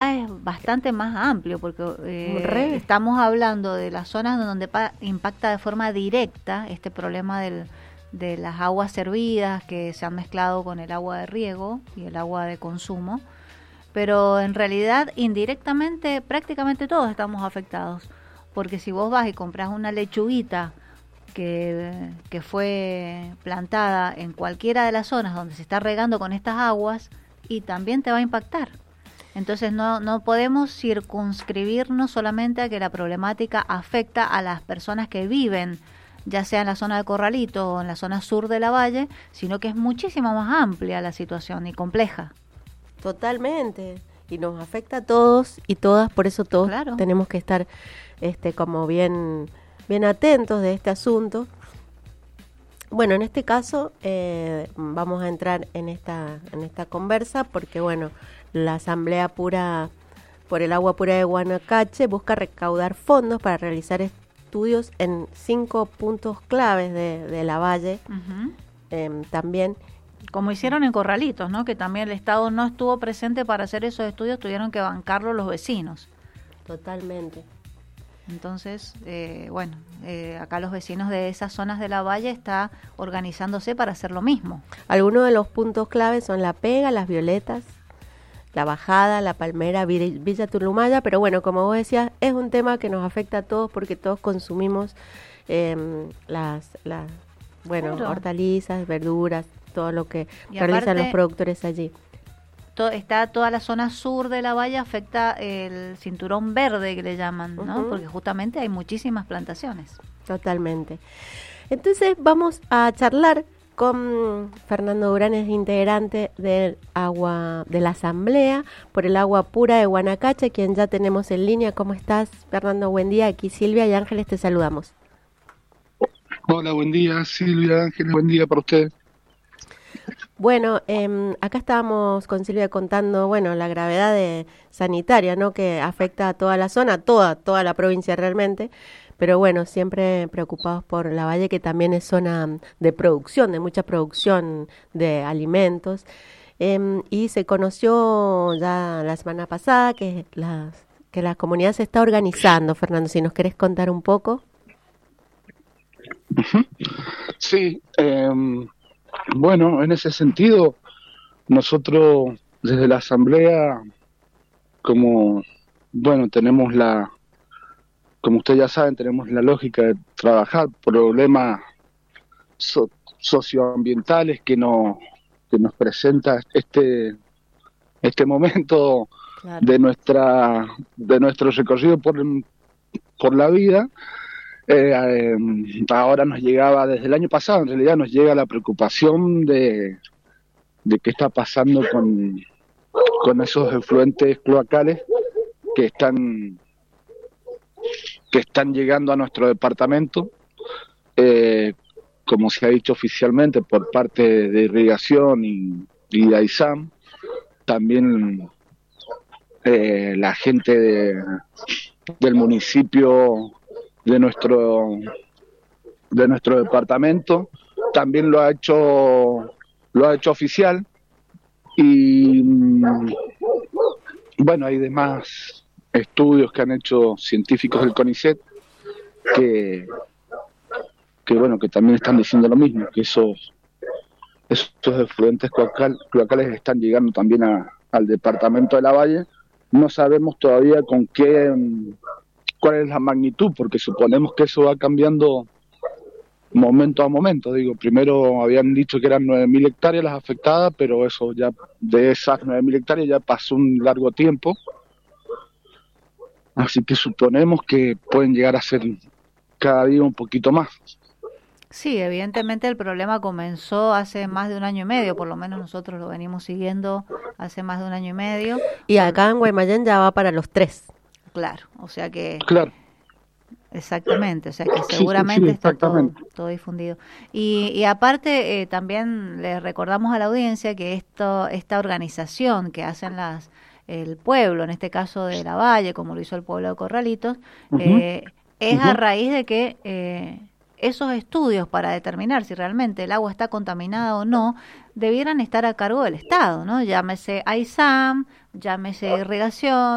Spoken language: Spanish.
es bastante más amplio, porque estamos hablando de las zonas donde impacta de forma directa este problema de las aguas servidas que se han mezclado con el agua de riego y el agua de consumo, pero en realidad indirectamente prácticamente todos estamos afectados, porque si vos vas y compras una lechuguita que fue plantada en cualquiera de las zonas donde se está regando con estas aguas, y también te va a impactar. Entonces no podemos circunscribirnos solamente a que la problemática afecta a las personas que viven, ya sea en la zona de Corralito o en la zona sur de la Valle, sino que es muchísimo más amplia la situación y compleja. Totalmente. Y nos afecta a todos y todas, por eso todos tenemos que estar como bien atentos de este asunto. Bueno, en este caso vamos a entrar en esta conversa porque, bueno, la Asamblea Pura por el Agua Pura de Guanacache busca recaudar fondos para realizar estudios en 5 puntos claves de la Valle. También, como hicieron en Corralitos, ¿no? Que también el Estado no estuvo presente para hacer esos estudios, tuvieron que bancarlo los vecinos. Totalmente. Entonces, acá los vecinos de esas zonas de la Valle está organizándose para hacer lo mismo. Algunos de los puntos claves son La Pega, Las Violetas, La Bajada, La Palmera, Villa Turumaya, pero bueno, como vos decías, es un tema que nos afecta a todos porque todos consumimos hortalizas, verduras, todo lo que realizan los productores allí. Está toda la zona sur de la Valle, afecta el cinturón verde que le llaman, ¿no? Porque justamente hay muchísimas plantaciones. Totalmente. Entonces vamos a charlar con Fernando Durán, es integrante de la Asamblea por el Agua Pura de Guanacache, quien ya tenemos en línea. ¿Cómo estás, Fernando? Buen día. Aquí Silvia y Ángeles te saludamos. Hola, buen día, Silvia, Ángeles, buen día para usted. Bueno, acá estábamos con Silvia contando, la gravedad sanitaria, ¿no? Que afecta a toda la zona, toda la provincia realmente, pero bueno, siempre preocupados por la Valle, que también es zona de producción, de mucha producción de alimentos, y se conoció ya la semana pasada que la comunidad se está organizando. Fernando, si nos querés contar un poco. Sí, bueno, en ese sentido, nosotros desde la Asamblea, como ustedes ya saben, tenemos la lógica de trabajar problemas socioambientales que nos presenta este momento. Claro. de nuestro recorrido por la vida. Ahora nos llegaba, desde el año pasado en realidad nos llega la preocupación de qué está pasando con esos efluentes cloacales que están llegando a nuestro departamento, como se ha dicho oficialmente por parte de Irrigación y de AISAM. También la gente del municipio de nuestro departamento también lo ha hecho oficial, y hay demás estudios que han hecho científicos del CONICET que también están diciendo lo mismo, que esos efluentes cloacales están llegando también al departamento de la Valle. No sabemos todavía cuál es la magnitud, porque suponemos que eso va cambiando momento a momento. Primero habían dicho que eran 9.000 hectáreas las afectadas, pero eso ya, de esas 9.000 hectáreas ya pasó un largo tiempo. Así que suponemos que pueden llegar a ser cada día un poquito más. Sí, evidentemente el problema comenzó hace más de 1 año y medio, por lo menos nosotros lo venimos siguiendo hace más de 1 año y medio. Y acá en Guaymallén ya va para los 3. Claro, o sea que... Claro. Exactamente, o sea que seguramente está todo difundido. Y aparte también le recordamos a la audiencia que esta organización que hacen el pueblo, en este caso de la Valle, como lo hizo el pueblo de Corralitos, es a raíz de que esos estudios para determinar si realmente el agua está contaminada o no debieran estar a cargo del Estado, ¿no? Llámese AISAM, llámese Irrigación,